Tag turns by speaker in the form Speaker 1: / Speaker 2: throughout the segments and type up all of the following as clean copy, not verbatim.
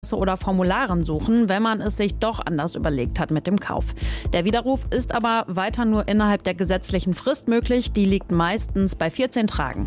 Speaker 1: oder Formularen suchen, wenn man es sich doch anders überlegt hat mit dem Kauf. Der Widerruf ist aber weiter nur innerhalb der gesetzlichen Frist möglich. Die liegt meistens bei 14 Tagen.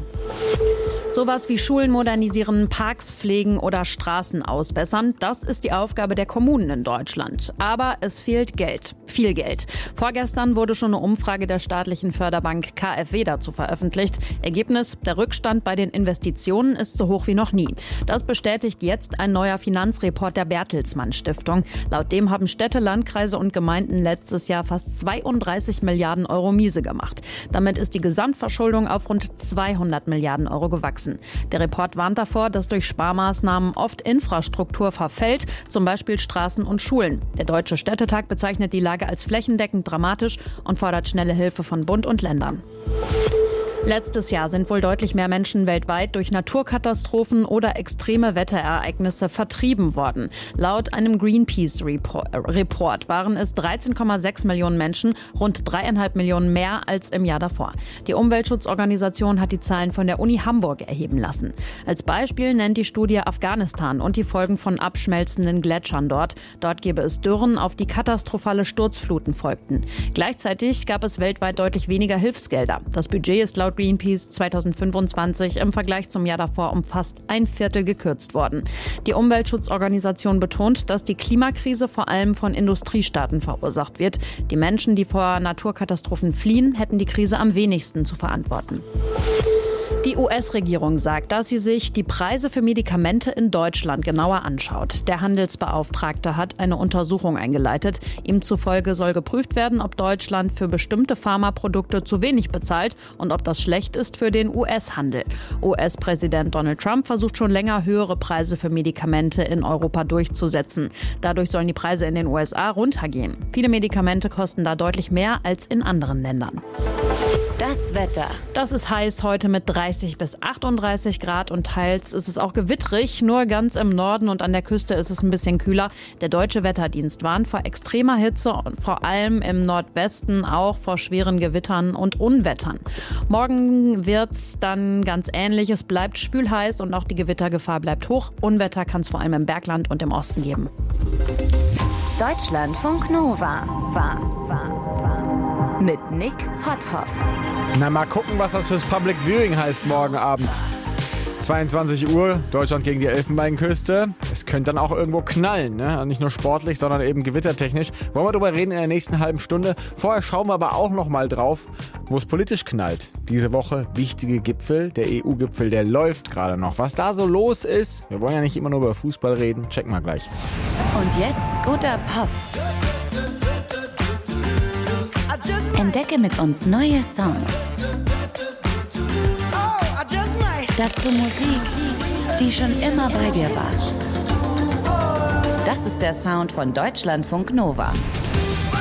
Speaker 1: Sowas wie Schulen modernisieren, Parks pflegen oder Straßen ausbessern, das ist die Aufgabe der Kommunen in Deutschland. Aber es fehlt Geld, viel Geld. Vorgestern wurde schon eine Umfrage der staatlichen Förderbank KfW dazu veröffentlicht. Ergebnis: Der Rückstand bei den Investitionen ist so hoch wie noch nie. Das bestätigt jetzt ein neuer Finanzreport der Bertelsmann Stiftung. Laut dem haben Städte, Landkreise und Gemeinden letztes Jahr fast 32 Milliarden Euro miese gemacht. Damit ist die Gesamtverschuldung auf rund 200 Milliarden Euro gewachsen. Der Report warnt davor, dass durch Sparmaßnahmen oft Infrastruktur verfällt, zum Beispiel Straßen und Schulen. Der Deutsche Städtetag bezeichnet die Lage als flächendeckend dramatisch und fordert schnelle Hilfe von Bund und Ländern. Letztes Jahr sind wohl deutlich mehr Menschen weltweit durch Naturkatastrophen oder extreme Wetterereignisse vertrieben worden. Laut einem Greenpeace-Report waren es 13,6 Millionen Menschen, rund 3,5 Millionen mehr als im Jahr davor. Die Umweltschutzorganisation hat die Zahlen von der Uni Hamburg erheben lassen. Als Beispiel nennt die Studie Afghanistan und die Folgen von abschmelzenden Gletschern dort. Dort gäbe es Dürren, auf die katastrophale Sturzfluten folgten. Gleichzeitig gab es weltweit deutlich weniger Hilfsgelder. Das Budget ist laut Greenpeace 2025 im Vergleich zum Jahr davor um fast ein Viertel gekürzt worden. Die Umweltschutzorganisation betont, dass die Klimakrise vor allem von Industriestaaten verursacht wird. Die Menschen, die vor Naturkatastrophen fliehen, hätten die Krise am wenigsten zu verantworten. Die US-Regierung sagt, dass sie sich die Preise für Medikamente in Deutschland genauer anschaut. Der Handelsbeauftragte hat eine Untersuchung eingeleitet. Ihm zufolge soll geprüft werden, ob Deutschland für bestimmte Pharmaprodukte zu wenig bezahlt und ob das schlecht ist für den US-Handel. US-Präsident Donald Trump versucht schon länger, höhere Preise für Medikamente in Europa durchzusetzen. Dadurch sollen die Preise in den USA runtergehen. Viele Medikamente kosten da deutlich mehr als in anderen Ländern.
Speaker 2: Das Wetter.
Speaker 1: Das ist heiß heute mit 30 bis 38 Grad und teils ist es auch gewittrig. Nur ganz im Norden und an der Küste ist es ein bisschen kühler. Der Deutsche Wetterdienst warnt vor extremer Hitze und vor allem im Nordwesten auch vor schweren Gewittern und Unwettern. Morgen wird's dann ganz ähnlich. Es bleibt schwül heiß und auch die Gewittergefahr bleibt hoch. Unwetter kann es vor allem im Bergland und im Osten geben.
Speaker 2: Deutschlandfunk Nova. Mit Nick Potthoff.
Speaker 3: Na, mal gucken, was das fürs Public Viewing heißt morgen Abend. 22 Uhr, Deutschland gegen die Elfenbeinküste. Es könnte dann auch irgendwo knallen, ne? Nicht nur sportlich, sondern eben gewittertechnisch. Wollen wir darüber reden in der nächsten halben Stunde. Vorher schauen wir aber auch noch mal drauf, wo es politisch knallt. Diese Woche wichtige Gipfel, der EU-Gipfel, der läuft gerade noch. Was da so los ist, wir wollen ja nicht immer nur über Fußball reden, checken wir gleich.
Speaker 2: Und jetzt guter Pop. Entdecke mit uns neue Songs. Dazu Musik, die schon immer bei dir war. Das ist der Sound von Deutschlandfunk Nova.